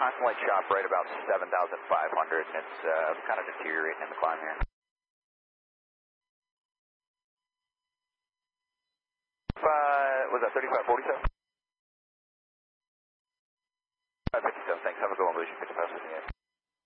constantly chop right about 7,500, and it's kind of deteriorating in the climb here. Was that 3547? 557, thanks. Have a good one, Lucian. 55.